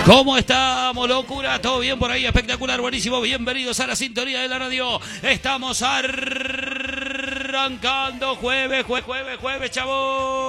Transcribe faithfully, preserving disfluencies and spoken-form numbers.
¿Cómo estamos? Locura, todo bien por ahí, espectacular, buenísimo. Bienvenidos a la sintonía de la radio. Estamos arrancando jueves, jueves, jueves, jueves, chavos.